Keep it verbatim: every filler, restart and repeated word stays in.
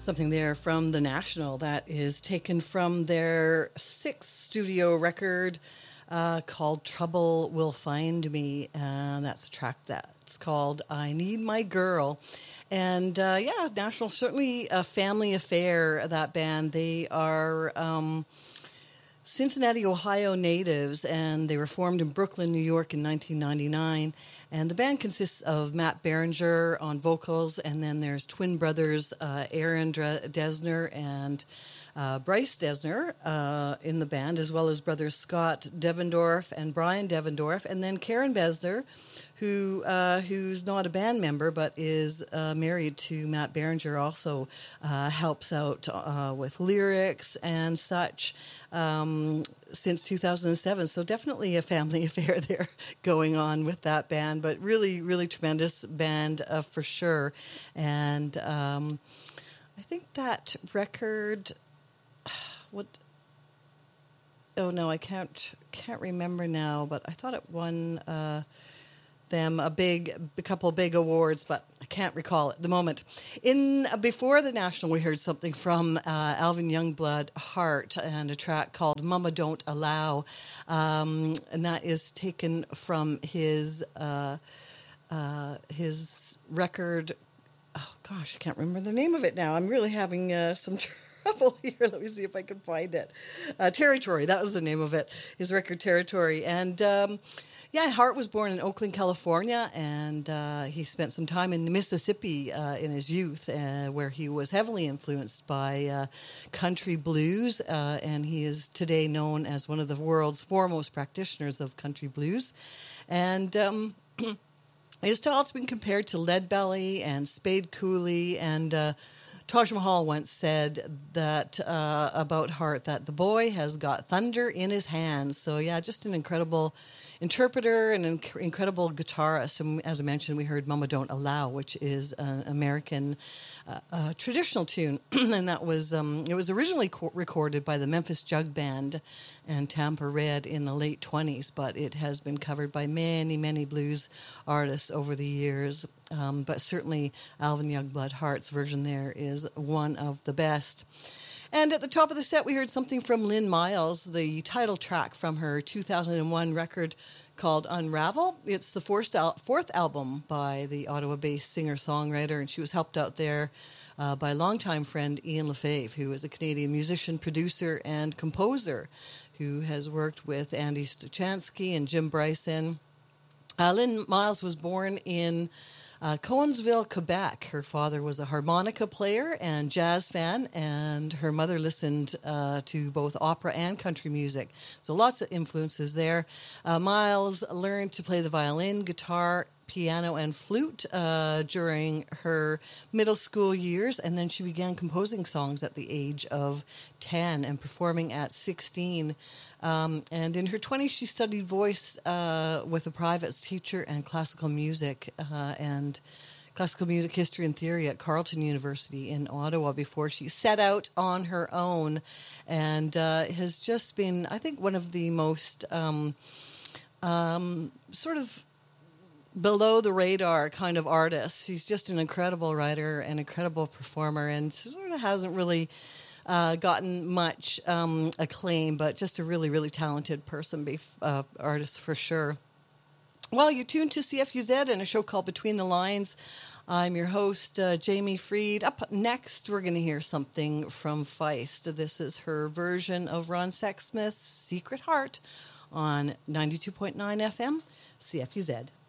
Something there from The National that is taken from their sixth studio record uh, called Trouble Will Find Me. And that's a track that's called I Need My Girl. And uh, yeah, National, certainly a family affair, that band. They are um, Cincinnati, Ohio natives, and they were formed in Brooklyn, New York in nineteen ninety-nine. And the band consists of Matt Berenger on vocals, and then there's twin brothers uh, Aaron Dre- Desner and uh, Bryce Desner uh, in the band, as well as brothers Scott Devendorf and Brian Devendorf, and then Karen Besner, who uh, who's not a band member but is uh, married to Matt Berenger, also uh, helps out uh, with lyrics and such um, since two thousand seven. So definitely a family affair there going on with that band, but really, really tremendous band uh, for sure. And um, I think that record, what... Oh no, I can't can't remember now, but I thought it won uh, them a big, a couple big awards, but I can't recall at the moment. In uh, before the National, we heard something from uh, Alvin Youngblood Heart and a track called "Mama Don't Allow," um, and that is taken from his uh, uh, his record. Oh gosh, I can't remember the name of it now. I'm really having uh, some trouble here. Let me see if I can find it. Uh, Territory, that was the name of it. His record Territory. And um, yeah, Hart was born in Oakland, California, and uh, he spent some time in Mississippi uh, in his youth, uh, where he was heavily influenced by uh, country blues, uh, and he is today known as one of the world's foremost practitioners of country blues. And um his style's been compared to Leadbelly and Spade Cooley, and uh, Taj Mahal once said that uh, about Hart, that the boy has got thunder in his hands. So yeah, just an incredible interpreter and an inc- incredible guitarist. And as I mentioned, we heard Mama Don't Allow, which is an American uh, uh, traditional tune. And that was, um, it was originally co- recorded by the Memphis Jug Band and Tampa Red in the late twenties, but it has been covered by many, many blues artists over the years. Um, but certainly Alvin Youngblood Hart's version there is one of the best. And at the top of the set, we heard something from Lynn Miles, the title track from her two thousand one record called Unravel. It's the fourth, al- fourth album by the Ottawa-based singer-songwriter, and she was helped out there uh, by longtime friend Ian Lefebvre, who is a Canadian musician, producer, and composer who has worked with Andy Stuchansky and Jim Bryson. Uh, Lynn Miles was born in Uh, Cowansville, Quebec. Her father was a harmonica player and jazz fan, and her mother listened uh, to both opera and country music. So lots of influences there. Uh, Miles learned to play the violin, guitar, piano, and flute uh, during her middle school years, and then she began composing songs at the age of ten and performing at sixteen. Um, and in her twenties, she studied voice uh, with a private teacher and classical music uh, and classical music history and theory at Carleton University in Ottawa before she set out on her own, and uh, has just been, I think, one of the most um, um, sort of below the radar kind of artists. She's just an incredible writer, an incredible performer, and sort of hasn't really Uh, gotten much um, acclaim, but just a really, really talented person, bef- uh, artist for sure. Well, you're tuned to C F U Z and a show called Between the Lines. I'm your host, uh, Jamie Freed. Up next, we're going to hear something from Feist. This is her version of Ron Sexsmith's Secret Heart on ninety-two point nine F M, C F U Z.